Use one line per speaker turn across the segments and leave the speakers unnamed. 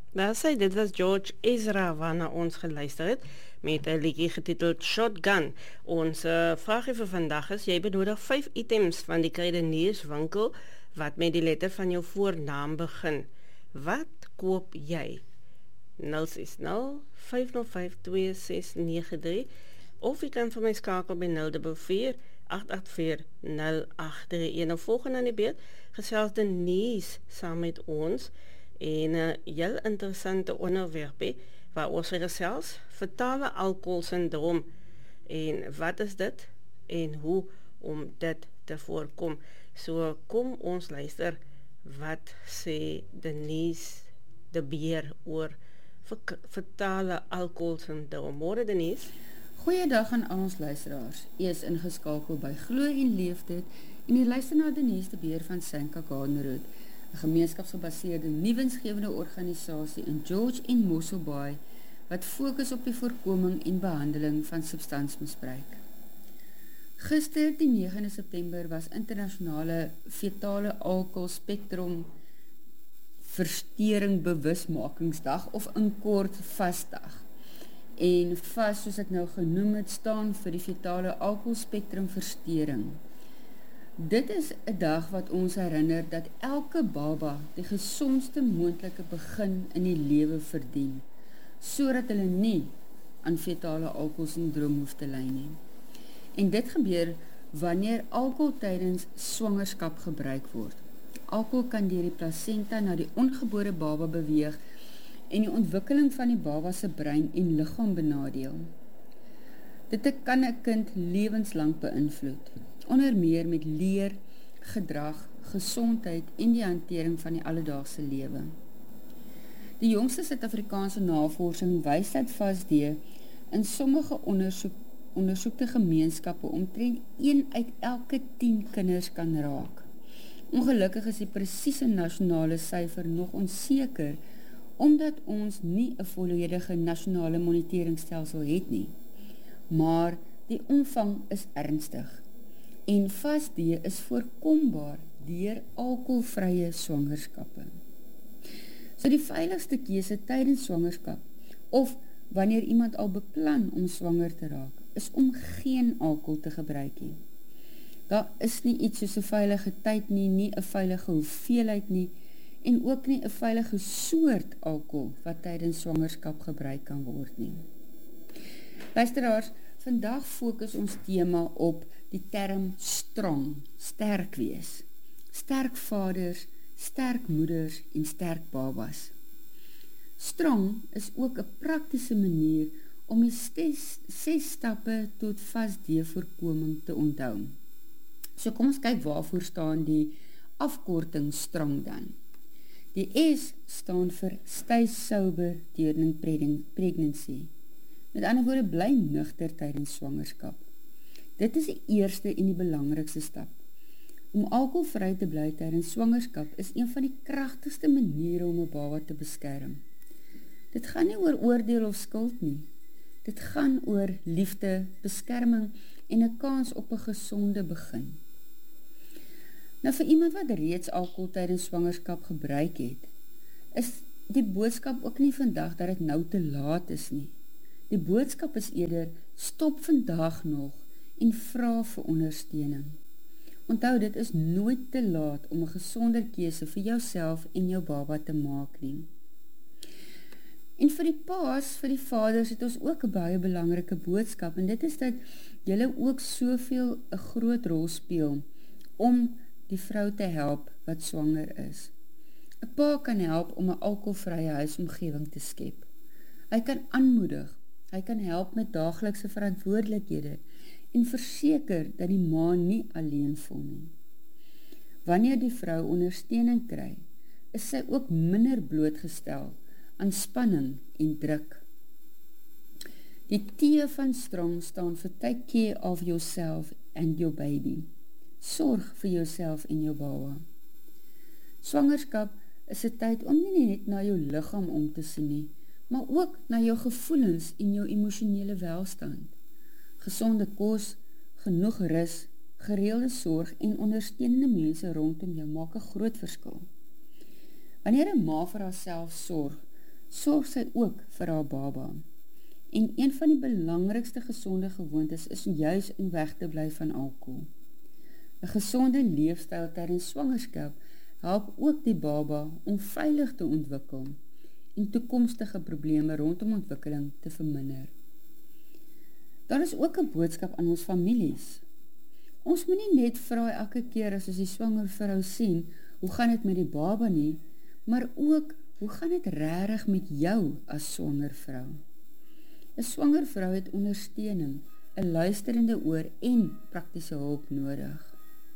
Wel sê, dit was George Ezra waarna ons geluister het met 'n liedjie getiteld Shotgun. Ons vraagie vir vandag is, jy benodig 5 items van die kruidenierswinkel wat met die letter van jou voornaam begin. Wat koop jy? 060 505 2693 of jy kan vir my skakel by 044 884 0831. Nou volgende aan die beurt gesels Denise saam met ons en 'n heel interessante onderwerp waar ons gesels fetale alkoholsindroom en wat is dit en hoe om dit te voorkom. So kom ons luister wat sê Denise de Beer oor fetale alkoholsindroom. Môre Denise.
Goeiedag aan al ons luisteraars. U is ingeskakel by Glo en Leef Dit en u luister na Denise de Beer van Sanka Gardenroad, 'n gemeenskapsgebaseerde nuwensgewende organisasie in George en Mossel Bay wat fokus op die voorkoming en behandeling van substansmisbruik. Gister, die 9 September, was internasionale fetale alkohol spektrum versteuring bewusmakingsdag of in kort FASdag. En FAS, soos ek nou genoem het, staan vir die fetale alkohol spektrum versteuring. Dit is 'n dag wat ons herinner dat elke baba die gesondste moontlike begin in die lewe verdien, sodat hulle nie aan fetale alkoholsindroom hoef te ly nie. En dit gebeur wanneer alkohol tydens swangerskap gebruik word. Alkohol kan deur die placenta na die ongebore baba beweeg en die ontwikkeling van die baba se brein en liggaam benadeel. Dit kan 'n kind lewenslang beïnvloed, onder meer met leer, gedrag, gesondheid en die hantering van die alledaagse lewe. Die jongste Suid-Afrikaanse navorsing wys dat FASD in sommige ondersoekte gemeenskappe omtrent 1 uit elke 10 kinders kan raak. Ongelukkig is die presiese nasionale syfer nog onseker, omdat ons nie 'n volledige nasionale moniteringsstelsel het nie. Maar die omvang is ernstig en FASD is voorkombaar deur alkoholvrye swangerskappe. So die veiligste keuse tydens swangerskap of wanneer iemand al beplan om swanger te raak, is om geen alkohol te gebruik nie. Daar is nie iets soos 'n veilige tyd nie 'n veilige hoeveelheid nie, en ook nie 'n veilige soort alkohol wat tydens swangerskap gebruik kan word nie. Luisteraars, vandag fokus ons tema op die term strong, sterk wees. Sterk vaders, sterk moeders en sterk babas. Strong is ook 'n praktiese manier om die 6 stappe tot FASD voorkoming te onthou. So kom ons kyk waarvoor staan die afkorting strong dan. Die S staan vir stay sober during pregnancy. Met ander woorde, bly nugter tydens swangerskap. Dit is die eerste en die belangrikste stap. Om alkoholvry te bly tydens swangerskap is een van die kragtigste maniere om 'n baba te beskerm. Dit gaan nie oor oordeel of skuld nie. Dit gaan oor liefde, beskerming en 'n kans op 'n gesonde begin. Nou vir iemand wat reeds alkohol tydens swangerskap gebruik het, is die boodskap ook nie vandag dat dit nou te laat is nie. Die boodskap is eerder, stop vandag nog en vra vir ondersteuning. Onthou, dit is nooit te laat om 'n gesonder keuse vir jouself en jou baba te maak nie. En vir die paas, vir die vaders, het ons ook 'n baie belangrike boodskap, en dit is dat julle ook soveel 'n groot rol speel om die vrou te help wat swanger is. 'n Pa kan help om 'n alkoholvrye huisomgewing te skep. Hy kan aanmoedig, hy kan help met daaglikse verantwoordelikhede en verseker dat die ma nie alleen voel nie. Wanneer die vrou ondersteuning kry, is sy ook minder blootgestel aan spanning en druk. Die T van strong staan vir take care of yourself and your baby. Sorg vir jouself en jou baba. Swangerskap is 'n tyd om nie net na jou liggaam om te sien nie, maar ook na jou gevoelens en jou emosionele welstand. Gesonde kos, genoeg rus, gereelde sorg en ondersteunende mense rondom jou maak 'n groot verskil. Wanneer 'n ma vir haarself sorg, sorg sy ook vir haar baba. En een van die belangrikste gesonde gewoontes is juis om weg te bly van alkohol. 'n Gesonde leefstyl tydens swangerskap help ook die baba om veilig te ontwikkel en toekomstige probleme rondom ontwikkeling te verminder. Daar is ook 'n boodskap aan ons families. Ons moet nie net vra elke keer as ons die swanger vrou sien, hoe gaan dit met die baba nie, maar ook, hoe gaan dit regtig met jou as swanger vrou? 'n Swanger vrou het ondersteuning, 'n luisterende oor en praktiese hulp nodig.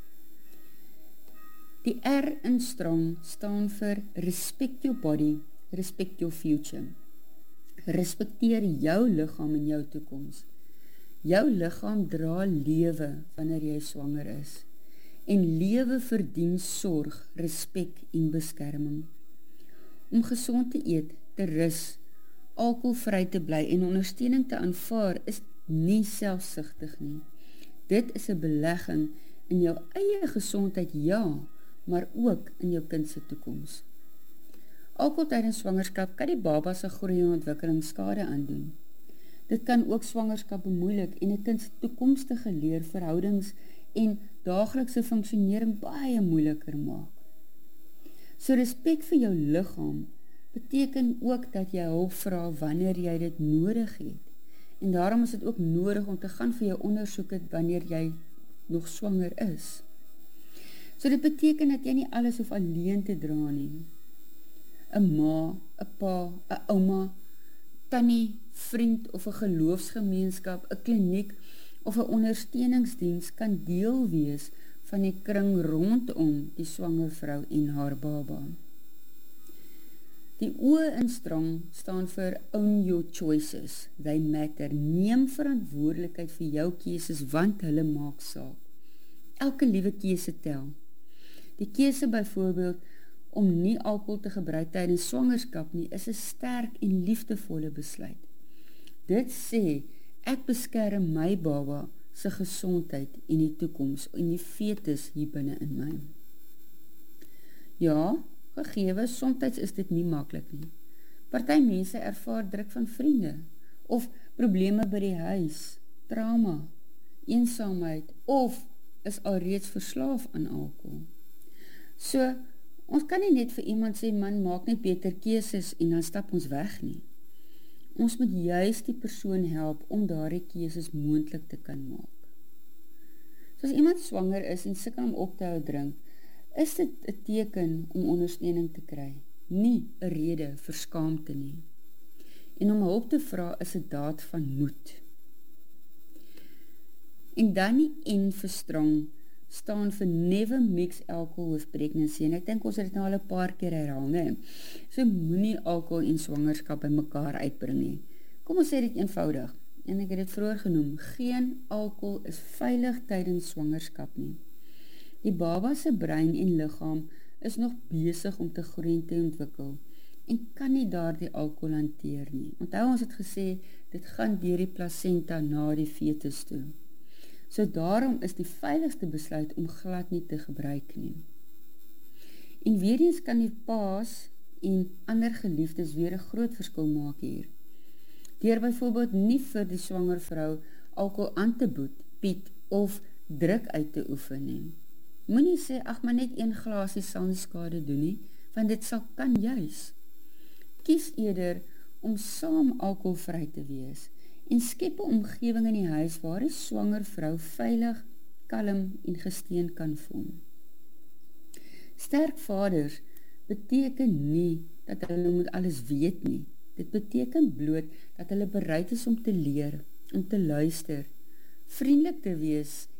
Die R in strong staan vir respect your body, respect your future. Respekteer jou liggaam en jou toekoms. Jou liggaam dra lewe wanneer jy swanger is. En lewe verdien sorg, respek en beskerming. Om gesond te eet, te rus, alkoholvry te bly en ondersteuning te aanvaar is nie selfsugtig nie. Dit is 'n belegging in jou eie gesondheid, ja, maar ook in jou kind se toekoms. Alkohol tydens swangerskap kan die baba se groei en ontwikkeling skade aandoen. Dit kan ook swangerskap bemoeilik en 'n kind se toekomstige leerverhoudings en daaglikse funksionering baie moeiliker maak. So respek vir jou liggaam beteken ook dat jy hulp vra wanneer jy dit nodig het. En daarom is dit ook nodig om te gaan vir jou ondersoeke wanneer jy nog swanger is. So dit beteken dat jy nie alles hoef alleen te dra nie. 'n Ma, 'n pa, 'n ouma, tannie, vriend of 'n geloofsgemeenskap, 'n kliniek of 'n ondersteuningsdiens kan deel wees van die kring rondom die swanger vrou en haar baba. Die O in strong staan vir own your choices, they matter. Neem verantwoordelikheid vir jou keuses want hulle maak saak. Elke liewe keuse tel. Die keuse byvoorbeeld om nie alkohol te gebruik tydens swangerskap nie, is 'n sterk en liefdevolle besluit. Dit sê, ek beskerm my baba se gesondheid en die toekoms en die fetus hier binne in my. Ja, gegewe, soms is dit nie maklik nie. Party mense ervaar druk van vriende, of probleme by die huis, trauma, eensaamheid, of is alreeds verslaaf aan alkohol. So, ons kan nie net vir iemand sê, man, maak net beter keuses en dan stap ons weg nie. Ons moet juist die persoon help om daardie keuses moontlik te kan maak. So as iemand swanger is en sukkel om op te hou drink, is dit 'n teken om ondersteuning te kry, nie 'n rede vir skaamte nie. En om hulp te vra is 'n daad van moed. En dan die N vir strong staan vir never mix alcohol with pregnancy, en ek dink ons het dit nou al 'n paar keer herhaal, nee. So moenie alcohol en swangerskap by mekaar uitbring nie. Kom ons sê dit eenvoudig, en ek het dit vroeër genoem, geen alcohol is veilig tydens swangerskap nie. Die baba se brein en liggaam is nog besig om te groei en te ontwikkel, en kan nie daardie alcohol hanteer nie. Onthou ons het gesê, dit gaan deur die placenta na die fetus toe. So daarom is die veiligste besluit om glad nie te gebruik nie. En weer eens kan die paas en ander geliefdes weer 'n groot verskil maak hier. Deur byvoorbeeld nie vir die swanger vrou alkohol aan te bied of druk uit te oefen nie. Moenie sê, ag maar net een glasie sal nie skade doen nie, want dit kan juis. Kies eerder om saam alkoholvry te wees en skep 'n omgewing in die huis waar die swanger vrou veilig, kalm en gesteun kan voel. Sterk vaders beteken nie dat hulle moet alles weet nie. Dit beteken bloot dat hulle bereid is om te leer, om te luister, vriendelik te wees